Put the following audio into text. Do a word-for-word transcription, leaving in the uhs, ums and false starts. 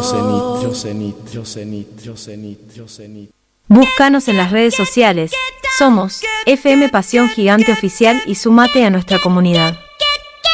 Cenit, yo Cenit, yo Cenit, yo Cenit, yo Cenit. Búscanos en las redes sociales. Somos F M Pasión Gigante Oficial y sumate a nuestra comunidad.